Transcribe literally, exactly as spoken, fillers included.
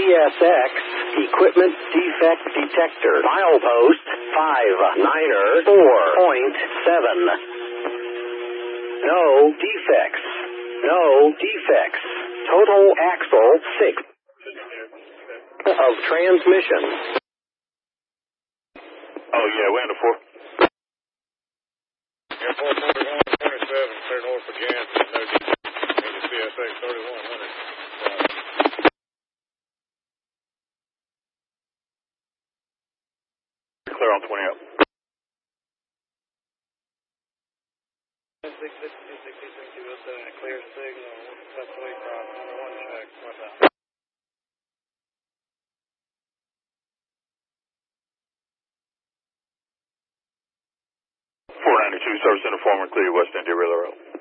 S X Equipment Defect Detector. Milepost five niner four point seven. No defects. No defects. Total axle six of transmission. Oh yeah, we're in the four. Airport forty-one twenty-seven, clear north for Jansen, no defects. In the C S X thirty-one hundred. Clear on twenty up. six sixty-two, six sixty-two, clear signal, successfully crossed, number one check, what's up? four ninety-two, service center, former clear, West India Railroad.